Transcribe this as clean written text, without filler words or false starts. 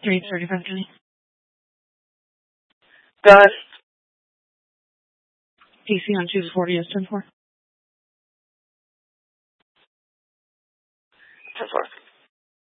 3:35, Jenny. Got DC on 240 is 10-4. 10-4.